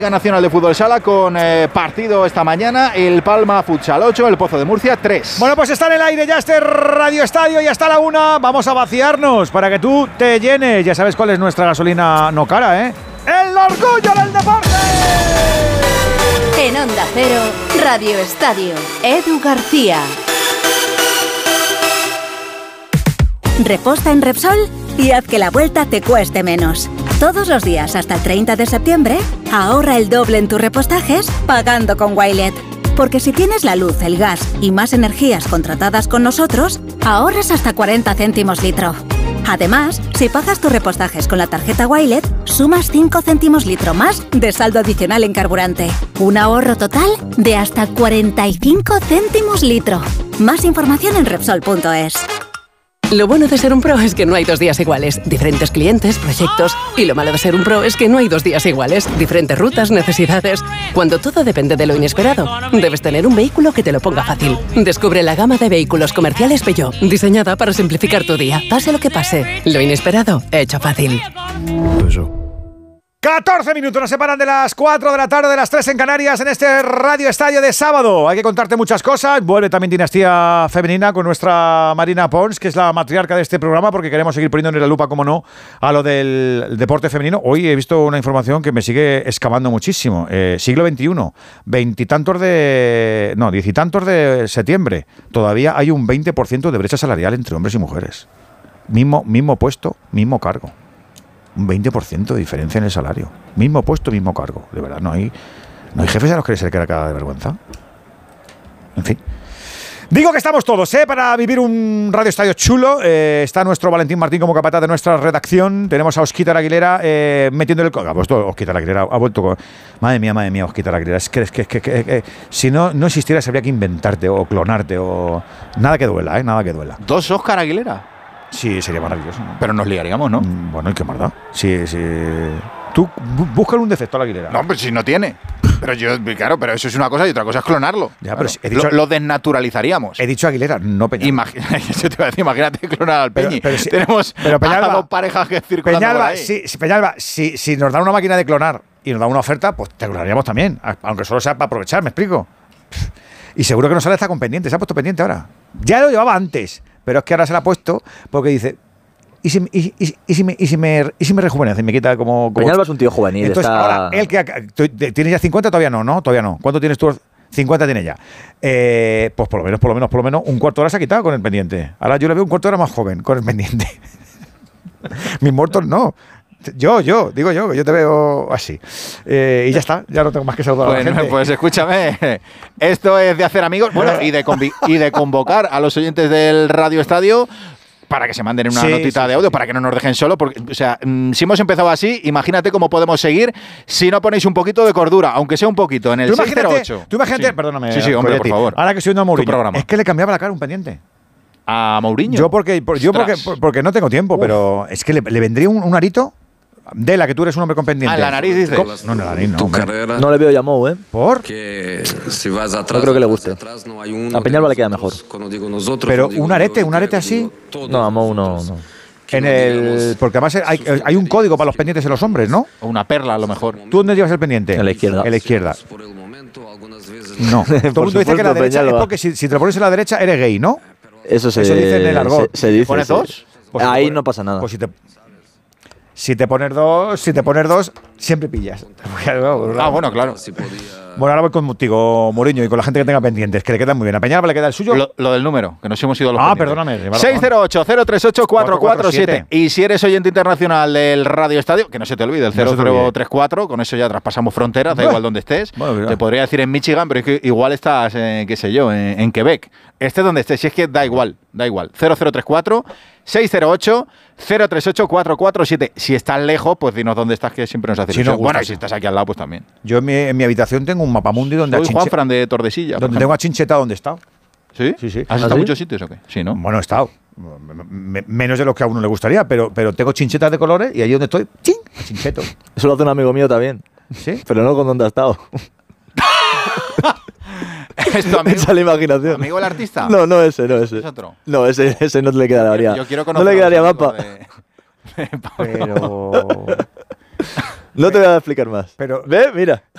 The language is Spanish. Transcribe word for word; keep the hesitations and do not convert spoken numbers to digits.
Liga Nacional de Fútbol Sala con eh, partido esta mañana, el Palma Futsal ocho, el Pozo de Murcia tres. Bueno, pues está en el aire ya este Radio Estadio y hasta la una vamos a vaciarnos para que tú te llenes. Ya sabes cuál es nuestra gasolina no cara, ¿eh? ¡El orgullo del deporte! En Onda Cero, Radio Estadio, Edu García. Reposta en Repsol y haz que la vuelta te cueste menos. Todos los días hasta el treinta de septiembre, ahorra el doble en tus repostajes pagando con Wilet. Porque si tienes la luz, el gas y más energías contratadas con nosotros, ahorras hasta cuarenta céntimos litro. Además, si pagas tus repostajes con la tarjeta Wilet, sumas cinco céntimos litro más de saldo adicional en carburante. Un ahorro total de hasta cuarenta y cinco céntimos litro. Más información en Repsol punto es. Lo bueno de ser un pro es que no hay dos días iguales. Diferentes clientes, proyectos. Y lo malo de ser un pro es que no hay dos días iguales. Diferentes rutas, necesidades. Cuando todo depende de lo inesperado, debes tener un vehículo que te lo ponga fácil. Descubre la gama de vehículos comerciales Peugeot, diseñada para simplificar tu día. Pase lo que pase, lo inesperado, hecho fácil. catorce minutos nos separan de las cuatro de la tarde, de las tres en Canarias, en este Radio Estadio de sábado. Hay que contarte muchas cosas. Vuelve también Dinastía Femenina con nuestra Marina Pons, que es la matriarca de este programa, porque queremos seguir poniendo en la lupa, como no, a lo del deporte femenino. Hoy he visto una información que me sigue excavando muchísimo. Eh, siglo veintiuno, veintitantos de... No, diez y tantos de septiembre. Todavía hay un veinte por ciento de brecha salarial entre hombres y mujeres. Mismo, mismo puesto, mismo cargo. Un veinte por ciento de diferencia en el salario. Mismo puesto, mismo cargo. De verdad, no hay, no hay jefes a los que les queda cara de vergüenza. En fin. Digo que estamos todos, ¿eh? Para vivir un Radio Estadio chulo. Eh, está nuestro Valentín Martín como capataz de nuestra redacción. Tenemos a Óscar Aguilera eh, metiendo el... Ha puesto Óscar Aguilera, ha vuelto con... Madre mía, madre mía, Óscar Aguilera. Es que, es que, es que, es que, es que si no, no existieras, habría que inventarte o clonarte o... Nada que duela, ¿eh? Nada que duela. ¿Dos Óscar Aguilera? Sí, sería maravilloso, ¿no? Pero nos ligaríamos, ¿no? Bueno, ¿y qué más da? Sí, sí. Tú búscale un defecto a la Aguilera. No, pero si no tiene. Pero yo, claro, pero eso es una cosa y otra cosa es clonarlo. Ya, claro. pero si he dicho, lo, lo desnaturalizaríamos. He dicho Aguilera, no Peñalba. Imagina, yo te iba a decir, imagínate clonar al Peñi. Pero, pero si, Tenemos pero Peñalba, a dos parejas que circulan Peñalba, por ahí. Si, si, Peñalba, si, si nos dan una máquina de clonar y nos dan una oferta, pues te clonaríamos también. Aunque solo sea para aprovechar, ¿me explico? Y seguro que no sale hasta con pendiente. Se ha puesto pendiente ahora. Ya lo llevaba antes, pero es que ahora se la ha puesto porque dice... ¿Y si, y, y, y, si me, y, si me, ¿Y si me rejuvenece y me quita como, como... Peñalba es un tío juvenil. Entonces, está... ahora, él que ¿tienes ya cincuenta? Todavía no, ¿no? Todavía no. ¿Cuánto tienes tú? cincuenta tiene ya. Eh, pues por lo menos, por lo menos, por lo menos, un cuarto de hora se ha quitado con el pendiente. Ahora yo le veo un cuarto de hora más joven con el pendiente. Mis muertos no. Yo, yo, digo yo, que yo te veo así. Eh, y ya está, ya no tengo más que saludar bueno, a la gente. Pues escúchame, esto es de hacer amigos, bueno, y de, y de convocar a los oyentes del Radio Estadio para que se manden una sí, notita sí, de audio, sí. Para que no nos dejen solo, porque, o sea, mmm, si hemos empezado así, imagínate cómo podemos seguir si no ponéis un poquito de cordura, aunque sea un poquito, en el seis cero ocho. Tú imagínate, sí. perdóname. Sí, sí, hombre, por favor. Ahora que estoy viendo a Mourinho, es que le cambiaba la cara un pendiente. ¿A Mourinho? Yo porque, por, yo porque, por, porque no tengo tiempo, Uf. pero es que le, le vendría un, un arito... De la que tú eres un hombre con pendiente. Ah, en la nariz, dices. No, en la nariz, no. No le veo ya Mou, ¿eh? ¿Por? Si vas atrás, no creo que le guste. A Peñalba le queda mejor. Pero un arete, un arete así. No, a Mou no, no. En el, porque además hay, hay un código para los pendientes de los hombres, ¿no? O una perla, a lo mejor. ¿Tú dónde llevas el pendiente? En la izquierda. En la izquierda. No. Todo el mundo dice que la derecha es porque si, si te lo pones en la derecha eres gay, ¿no? Eso se Eso dice en el argot. Se, se dice. ¿Pones dos? Pues ahí no pasa nada. Pues si te Si te pones dos, si te pones dos, siempre pillas. Ah, bueno, claro. Bueno, ahora voy contigo, Mourinho, y con la gente que tenga pendientes, que le quedan muy bien. ¿A Peñalba le queda el suyo? Lo, lo del número, que nos hemos ido a los Ah, pendientes. perdóname. seis cero ocho, cero tres ocho, cuatro cuatro siete. Y si eres oyente internacional del Radio Estadio, que no se te olvide, el cero cero tres cuatro, con eso ya traspasamos fronteras, da igual donde estés. Bueno, te podría decir en Michigan, pero es que igual estás, en, qué sé yo, en, en Quebec. Estés donde estés, si es que da igual, da igual. cero cero tres cuatro, seis cero ocho, cero tres ocho, cuatro cuatro siete. Si estás lejos, pues dinos dónde estás, que siempre nos hace si no bueno, si estás aquí al lado, pues también. Yo en mi, en mi habitación tengo un mapamundi donde Soy Juanfran de Tordesilla. Donde tengo a Chincheta donde he estado. ¿Sí? Sí, sí. ¿Has estado en muchos sitios o qué? Sí, ¿no? Bueno, he estado. Menos de lo que a uno le gustaría, pero, pero tengo chinchetas de colores y allí donde estoy, ¡chin! A chincheto. Eso lo hace un amigo mío también. ¿Sí? Pero no con donde ha estado. ¿Es tu amigo? Esa es la imaginación. ¿Amigo el artista? No, no ese, no ese. ¿Es otro? No, ese, ese no le quedaría. Yo quiero conocer no le quedaría mapa. De... Pero... No te voy a explicar más. Pero... ¿Ve? Mira.